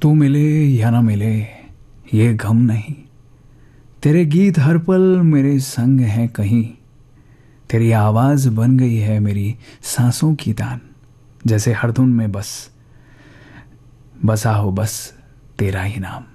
तू मिले या ना मिले ये गम नहीं, तेरे गीत हर पल मेरे संग हैं कहीं। तेरी आवाज बन गई है मेरी सांसों की तान, जैसे हर धुन में बसा हो बस तेरा ही नाम।